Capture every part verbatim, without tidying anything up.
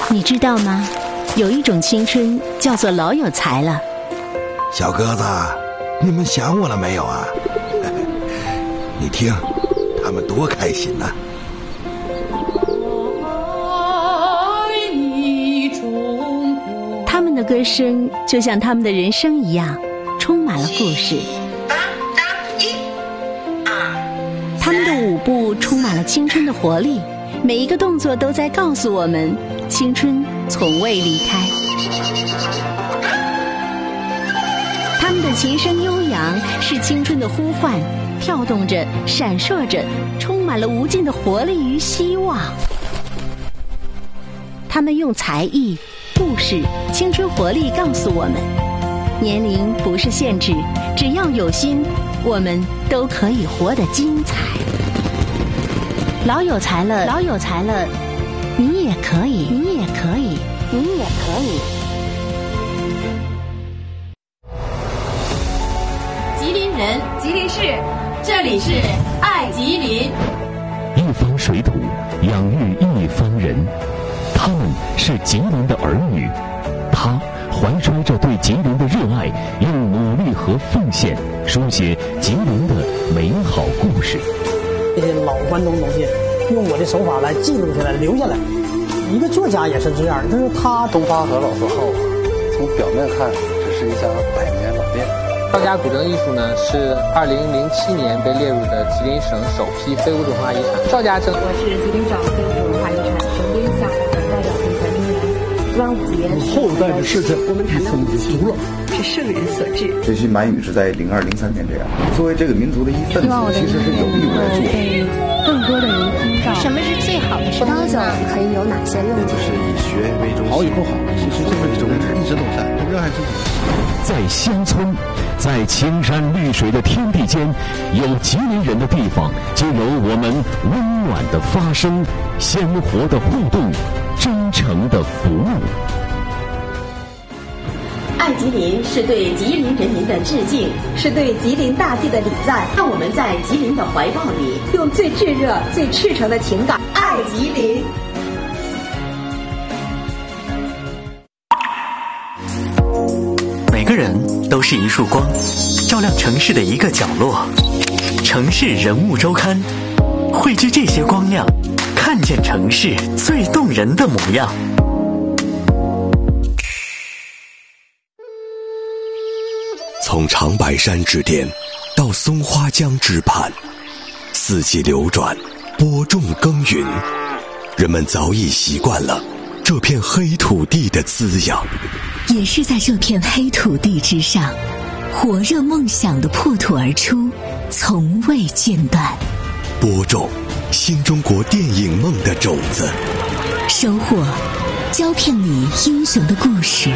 你知道吗？有一种青春叫做老有才了。 小鸽子，你们想我了没有啊？你听，他们多开心啊！ 他们的歌声就像他们的人生一样，充满了故事。他们的舞步充满了青春的活力，每一个动作都在告诉我们，青春从未离开。他们的琴声悠扬，是青春的呼唤，跳动着，闪烁着，充满了无尽的活力与希望。他们用才艺、故事、青春活力告诉我们，年龄不是限制，只要有心，我们都可以活得精彩。老有才了，老有才了，你也可以，你也可以，你也可以。 吉林人，吉林市，这里是爱吉林。 一方水土养育一方人，他们是吉林的儿女，他怀揣着对吉林的热爱，用努力和奉献书写吉林的美好故事。 这些老关东东西，用我的手法来记录下来、留下来。一个作家也是这样，就是他东方和老字号，从表面看只是一家百年老店。 赵家古筝艺术呢，是二零零七年被列入的吉林省首批非物质文化遗产。赵家筝， 我是吉林省非物质文化遗产省编项目的代表评传人员。端午节， 后代的事情我们谈到的足了， 是圣人所致。 学习满语是在零二零三年这样。作为这个民族的一份子，其实是有义务来做。 被更多的人听到， 什么是最好的？ 葡萄酒可以有哪些用途？ 就是以学为中心。好与不好，其实这份宗旨一直都在，热爱自己。 在乡村，在青山绿水的天地间，有吉林人的地方，就有我们温暖的发声、鲜活的互动、真诚的服务。 爱吉林是对吉林人民的致敬，是对吉林大地的礼赞。让我们在吉林的怀抱里，用最炙热、最赤诚的情感爱吉林。 每个人都是一束光，照亮城市的一个角落。城市人物周刊，汇聚这些光亮，看见城市最动人的模样。 从长白山之巅到松花江之畔，四季流转，播种耕耘，人们早已习惯了这片黑土地的滋养。 也是在这片黑土地之上，火热梦想的破土而出，从未间断。 播种新中国电影梦的种子， 收获胶片里英雄的故事。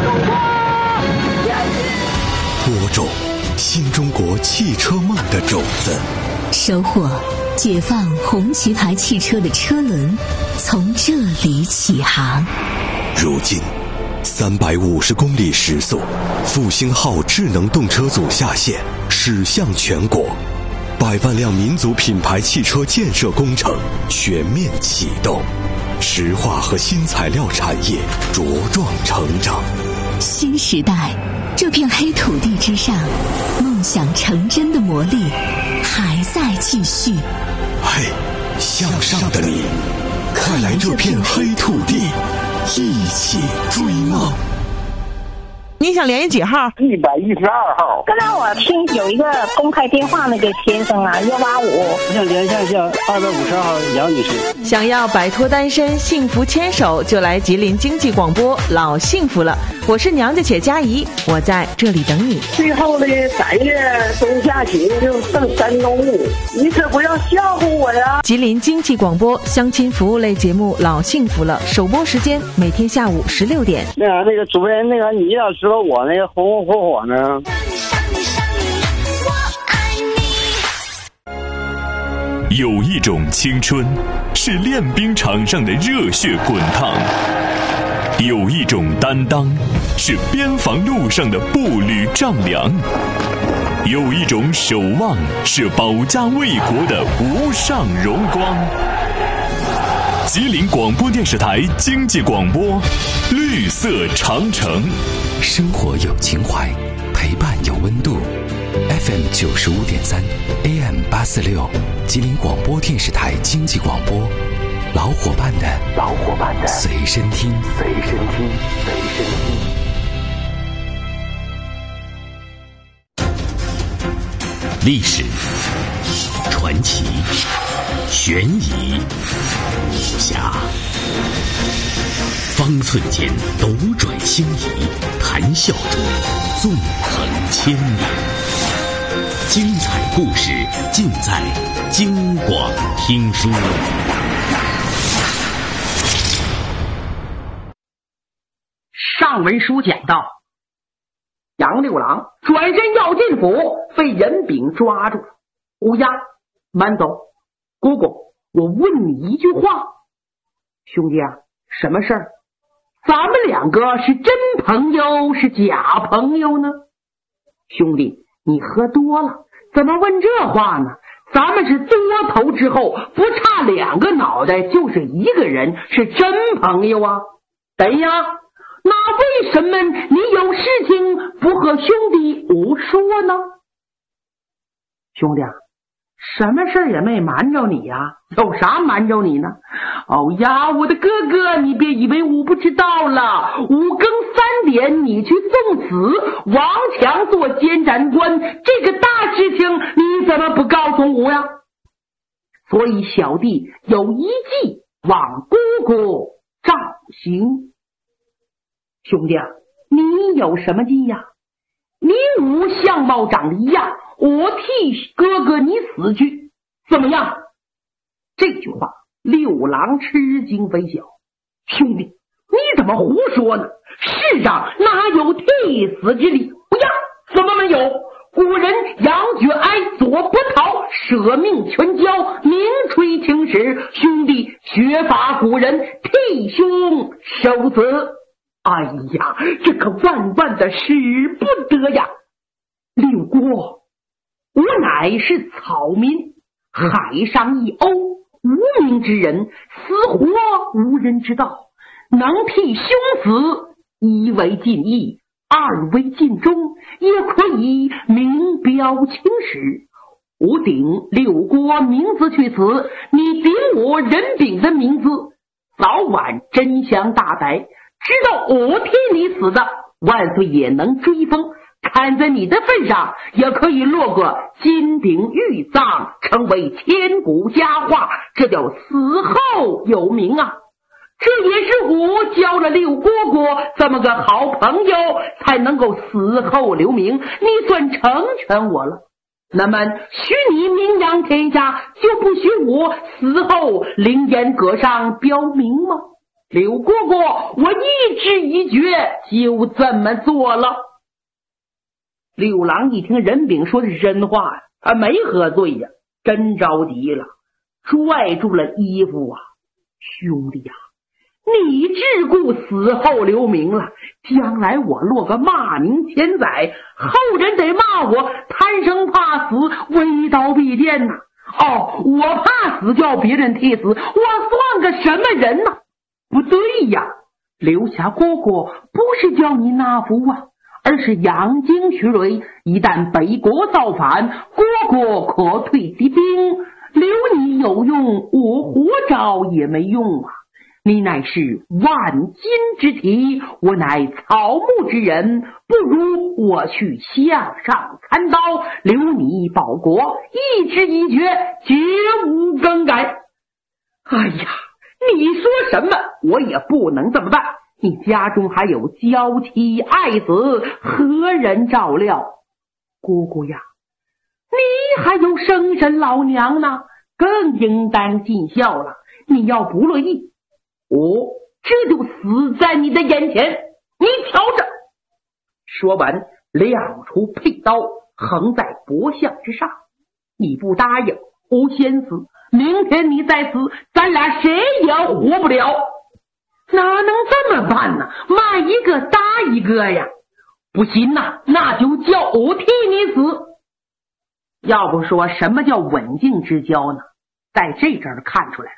播种新中国汽车梦的种子， 收获解放红旗牌汽车的车轮从这里起航。 如今三百五十公里时速，复兴号智能动车组下线，驶向全国，百万辆民族品牌汽车建设工程全面启动，石化和新材料产业茁壮成长。 新时代，这片黑土地之上，梦想成真的魔力还在继续。 嘿，向上的你，快来这片黑土地，一起追梦。 你想联系几号？ 一百一十二号。 刚才我听有一个公开电话，那个先生啊，幺八五。 我想联系一下二百五十二号杨女士。 想要摆脱单身，幸福牵手，就来吉林经济广播，老幸福了。我是娘家且佳怡，我在这里等你。 最后的三月中下旬就剩三周，你可不要笑话我呀！ 吉林经济广播相亲服务类节目《老幸福了》，首播时间每天下午十六点。 那个那个主持人，那个你要知道我那个红红火火呢。 有一种青春，是练兵场上的热血滚烫；有一种担当，是边防路上的步履丈量；有一种守望，是保家卫国的无上荣光。 吉林广播电视台经济广播，绿色长城。 生活有情怀，陪伴有温度。F M 九十五点三 ，A M 八四六，吉林广播电视台经济广播，老伙伴的老伙伴的随身听， 随身听，随身听。 历史、传奇、悬疑、武侠，方寸间斗转星移，谈笑中纵横千年。精彩故事尽在京广听书。 上文书讲到，杨六郎转身要进府，被任炳抓住了。乌鸦，慢走！姑姑，我问你一句话，兄弟啊，什么事儿？咱们两个是真朋友是假朋友呢？兄弟，你喝多了，怎么问这话呢？咱们是多头之后，不差两个脑袋就是一个人，是真朋友啊。对呀，那为什么你有事情不和兄弟我说呢？兄弟啊，什么事也没瞒着你呀、啊，有啥瞒着你呢？哦呀，我的哥哥，你别以为我不知道了。五更三点你去送死，王强做监斩官，这个大事情你怎么不告诉我呀？所以小弟有一计往姑姑照行。兄弟啊，你有什么计呀？你我相貌长得一样，我替哥哥你死去，怎么样？这句话六郎吃惊非小。兄弟，你怎么胡说呢？世上哪有替死之理？不呀，怎么没有？古人杨觉哀左伯桃，舍命全交，名垂青史。兄弟学法古人，替兄受死。哎呀，这可万万的使不得呀！六国，我乃是草民，海上一鸥，无名之人，死活无人知道。能替兄死，一为尽义，二为尽忠，也可以名标青史。我顶六国名字去死，你顶我任炳的名字，早晚真相大白。知道我替你死的，万岁也能追封，看在你的份上，也可以落个金鼎玉葬，成为千古佳话，这叫死后有名啊！这也是我交了六蝈蝈这么个好朋友，才能够死后留名，你算成全我了。那么许你名扬天下，就不许我死后凌烟阁上标明吗？刘蝈蝈，我一知一觉，就这么做了。六郎一听任炳说的是真话呀，他没喝醉呀，真着急了，拽住了衣服啊，兄弟呀、啊，你只顾死后留名了，将来我落个骂名千载，后人得骂我贪生怕死，为刀必剑呐、啊。哦，我怕死叫别人替死，我算个什么人呢？不对呀，留下蝈蝈不是叫你纳福啊，而是养精蓄锐，一旦北国造反，蝈蝈可退敌兵，留你有用，我活着也没用啊。你乃是万金之体，我乃草木之人，不如我去向上参刀，留你保国，一知一觉，绝无更改。哎呀，你说什么我也不能这么办，你家中还有娇妻爱子，何人照料？姑姑呀，你还有生身老娘呢，更应当尽孝了。你要不乐意，我这就死在你的眼前，你瞧着。说完亮出佩刀，横在脖项之上。你不答应，我先死，明天你再死，咱俩谁也活不了。哪能这么办呢？骂一个搭一个呀！不行呐，那就叫我替你死。要不说什么叫稳静之交呢？在这阵儿看出来了，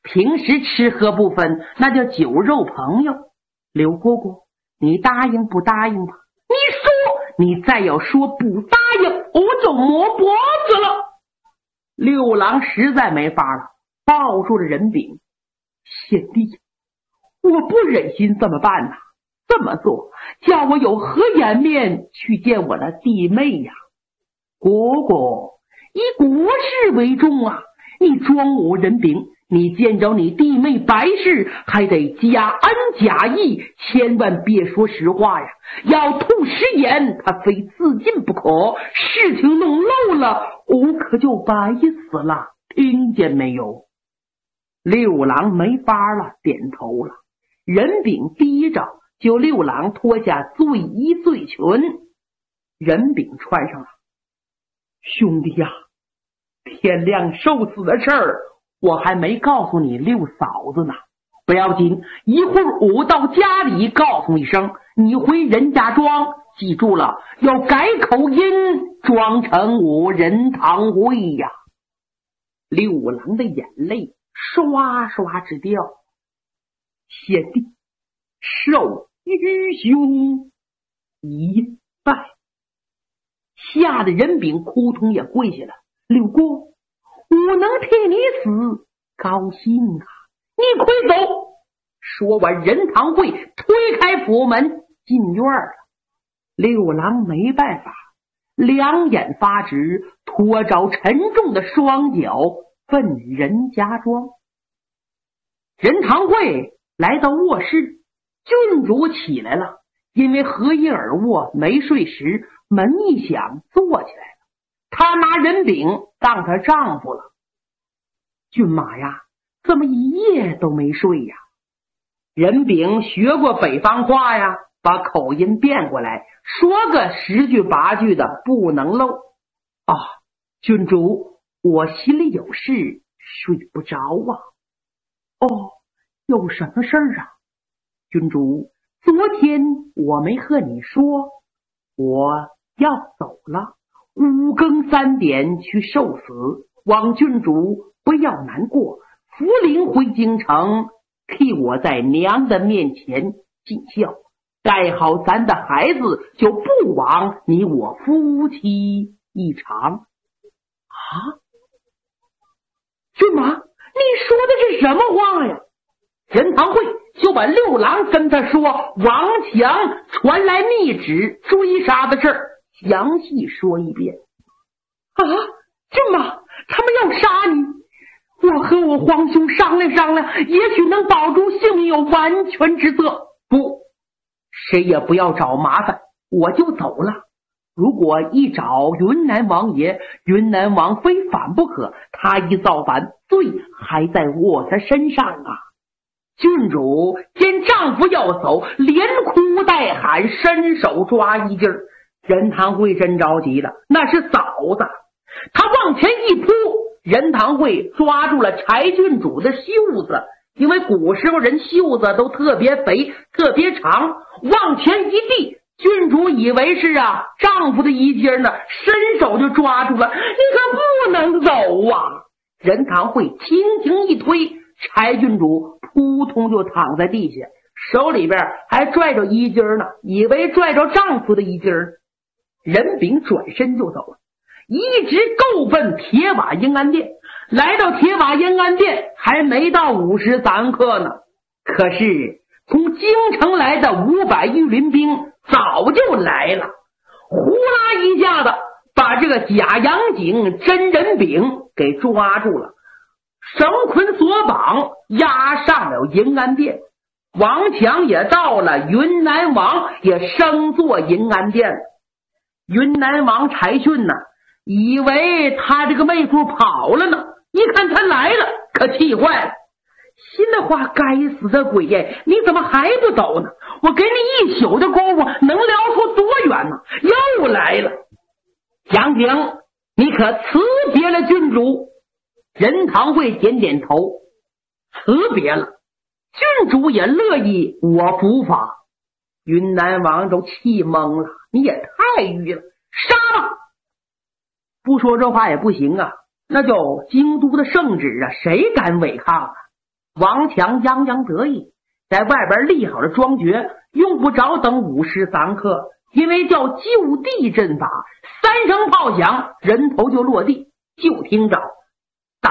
平时吃喝不分，那叫酒肉朋友。刘姑姑，你答应不答应吧？你说，你再要说不答应，我就摸脖子了。六郎实在没法了，抱住了任炳。贤弟，我不忍心这么办呐、啊，这么做叫我有何颜面去见我的弟妹呀？姑姑，以国事为重啊！你装我任炳，你见着你弟妹白氏，还得假恩假义，千万别说实话呀！要吐实言，他非自尽不可。事情弄漏了，我可就白死了，听见没有？六郎没法了，点头了。任炳低着，就六郎脱下罪衣罪裙，任炳穿上了。兄弟呀、啊，天亮受死的事儿我还没告诉你六嫂子呢，不要紧，一会儿我到家里告诉一声，你回任家庄，记住了，要改口音，装成我任堂会呀。六郎的眼泪刷刷直掉。贤弟，受愚兄一拜。吓得任炳扑通也跪下了。六哥，我能替你死，高兴啊！你快走。说完，任堂会推开府门进院了。六郎没办法，两眼发直，拖着沉重的双脚奔任家庄。任堂会来到卧室，郡主起来了，因为合衣而卧没睡时，门一响坐起来了。她拿任炳当她丈夫了。骏马呀，怎么一夜都没睡呀？任炳学过北方话呀，把口音变过来，说个十句八句的不能漏。啊，郡主，我心里有事，睡不着啊。哦，有什么事儿啊？郡主，昨天我没和你说，我要走了，五更三点去受死，望郡主不要难过，福临回京城，替我在娘的面前尽孝，带好咱的孩子，就不枉你我夫妻一场。啊，骏马，你说的是什么话呀？任堂会就把六郎跟他说王强传来密旨追杀的事儿详细说一遍。啊，骏马，他们要杀你，我和我皇兄商量商量，也许能保住性命，有完全之策。不，谁也不要找麻烦，我就走了。如果一找云南王爷，云南王非反不可，他一造反，罪还在我的身上啊。郡主见丈夫要走，连哭带喊，伸手抓衣襟儿。任堂会真着急了，那是嫂子，他往前一扑，任堂会抓住了柴郡主的袖子，因为古时候人袖子都特别肥特别长，往前一递，郡主以为是啊丈夫的衣襟呢，伸手就抓住了。你可不能走啊！任堂会轻轻一推，柴郡主扑通就躺在地下，手里边还拽着衣襟呢，以为拽着丈夫的衣襟。任炳转身就走了，一直够奔铁瓦营安殿。来到铁瓦营安殿还没到午时三刻呢，可是从京城来的五百御林兵早就来了，呼啦一下子把这个假洋警真任炳给抓住了，绳捆索绑，押上了营安殿。王强也到了，云南王也升坐营安殿了。云南王柴逊呢，以为他这个妹夫跑了呢，一看他来了，可气坏了，心里话：该死的鬼耶，你怎么还不走呢？我给你一宿的功夫，能撩出多远呢？又来了。杨景，你可辞别了郡主？任堂会点点头，辞别了。郡主也乐意我伏法。云南王都气懵了，你也太愚了，杀吧！不说这话也不行啊，那叫京都的圣旨啊，谁敢违抗啊？ 王强洋洋得意，在外边立好了庄爵，用不着等午时三刻，因为叫就地阵法，三声炮响，人头就落地。就听着到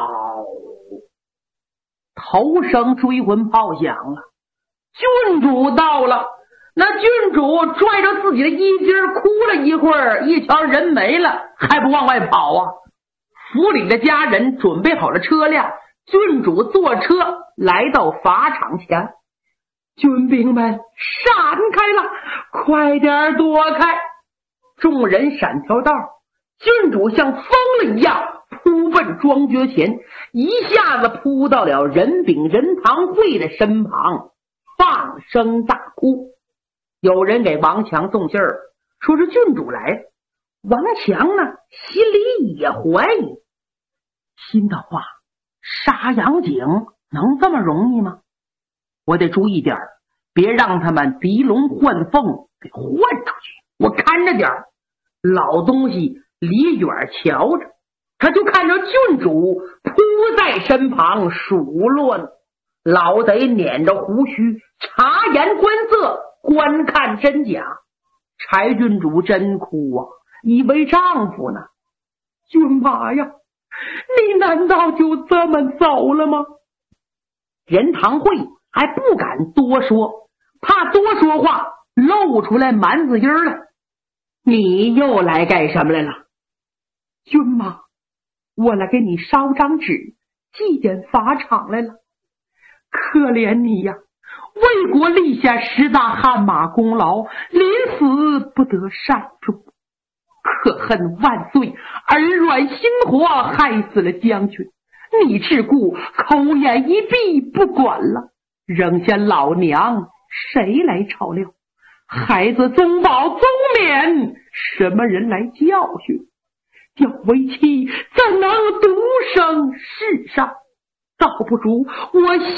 头声追魂炮响了，郡主到了。那郡主拽着自己的衣襟哭了一会儿，一瞧人没了，还不往外跑啊？府里的家人准备好了车辆，郡主坐车来到法场前。军兵们闪开了，快点躲开！众人闪条道，郡主像疯了一样扑奔庄爵前，一下子扑到了任炳、任堂会的身旁，放声大哭。有人给王强送信儿，说是郡主来了。王强呢，心里也怀疑，心的话，杀杨景能这么容易吗？我得注意点儿，别让他们狄龙换凤给换出去。我看着点儿，老东西离远瞧着，他就看着郡主扑在身旁数落呢。老贼捻着胡须，察言观色，观看真假。柴郡主真哭啊，以为丈夫呢。君妈呀，你难道就这么走了吗？任堂会还不敢多说，怕多说话露出来蛮子音儿来。你又来干什么来了？君妈，我来给你烧张纸，祭奠法场来了。可怜你呀，为国立下十大汗马功劳，临死不得善终。可恨万岁儿软心活，害死了将军。你只顾口眼一闭不管了，扔下老娘谁来照料？孩子宗保宗冕，什么人来教训？要为妻怎能独生世上？倒不如我